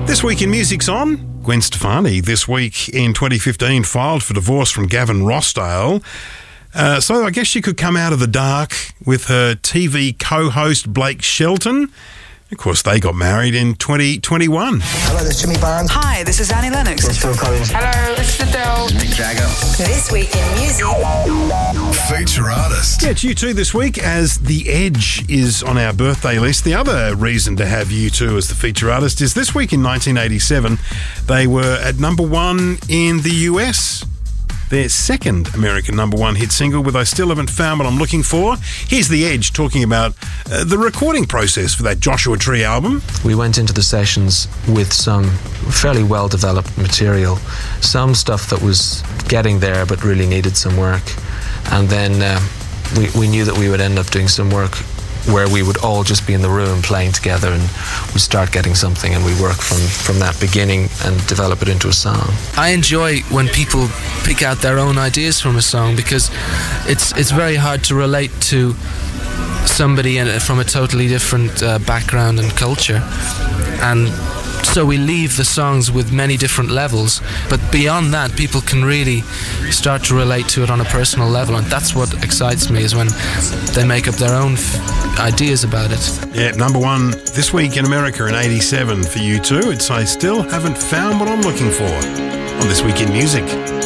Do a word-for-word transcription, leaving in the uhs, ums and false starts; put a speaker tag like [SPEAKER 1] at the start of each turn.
[SPEAKER 1] This Week in Music's on. Gwen Stefani this week in twenty fifteen filed for divorce from Gavin Rossdale. Uh, so I guess she could come out of the dark with her T V co-host Blake Shelton. Of course, they got married in twenty twenty-one.
[SPEAKER 2] Hello, this is Jimmy Barnes.
[SPEAKER 3] Hi, this is Annie Lennox.
[SPEAKER 2] This is Phil Collins.
[SPEAKER 4] Hello, this is Adele.
[SPEAKER 2] Mick Jagger.
[SPEAKER 3] This Week in Music.
[SPEAKER 5] Feature artist.
[SPEAKER 1] Yeah, it's U two this week as The Edge is on our birthday list. The other reason to have U two as the feature artist is this week in nineteen eighty-seven, they were at number one in the U S. Their second American number one hit single with I Still Haven't Found What I'm Looking For. Here's The Edge talking about uh, the recording process for that Joshua Tree album.
[SPEAKER 6] We went into the sessions with some fairly well-developed material, some stuff that was getting there but really needed some work. And then uh, we, we knew that we would end up doing some work where we would all just be in the room playing together, and we start getting something and we work from, from that beginning and develop it into a song.
[SPEAKER 7] I enjoy when people pick out their own ideas from a song, because it's it's very hard to relate to somebody in, from a totally different uh, background and culture, and so we leave the songs with many different levels, but beyond that people can really start to relate to it on a personal level, and that's what excites me, is when they make up their own f- ideas about it.
[SPEAKER 1] Yeah, number one this week in America in eighty-seven for U two. It's I Still Haven't Found What I'm Looking For on This Week in Music.